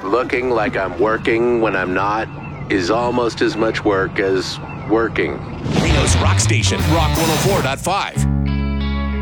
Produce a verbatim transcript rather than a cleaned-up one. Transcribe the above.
looking like I'm working when I'm not is almost as much work as working. Reno's Rock Station, Rock one oh four point five.